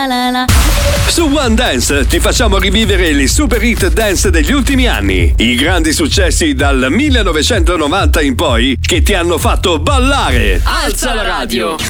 la la la. Su One Dance ti facciamo rivivere le super hit dance degli ultimi anni, i grandi successi dal 1990 in poi che ti hanno fatto ballare. Alza la radio.